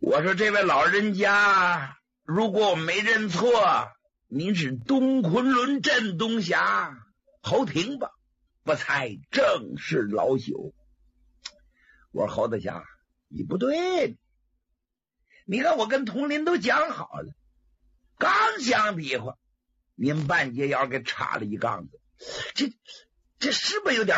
我说这位老人家，如果我没认错，您是东昆仑镇东侠侯廷吧？不才正是老朽。我说侯大侠，你不对，你看我跟佟林都讲好了，刚想比划，您半截腰给插了一杠子，这是不是有点